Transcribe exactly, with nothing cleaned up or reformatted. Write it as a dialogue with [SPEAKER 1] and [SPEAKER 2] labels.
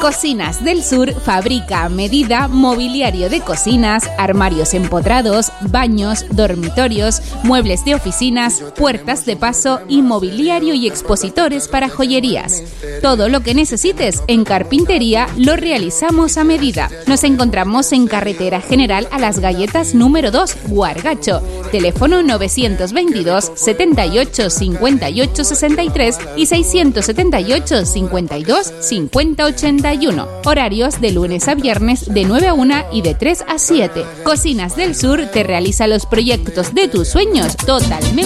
[SPEAKER 1] Cocinas del Sur fabrica a medida mobiliario de cocinas, armarios empotrados, baños, dormitorios, muebles de oficinas, puertas de paso y mobiliario y expositores para joyerías. Todo lo que necesites en carpintería lo realizamos a medida. Nos encontramos en Carretera General a las Galletas número dos, Guargacho. Teléfono novecientos veintidós, setenta y ocho, cincuenta y ocho, sesenta y tres y seiscientos setenta y ocho, cincuenta y dos, cincuenta, ochenta y uno. Horarios de lunes a viernes de nueve a una y de tres a siete. Cocinas del Sur te realiza los proyectos de tus sueños totalmente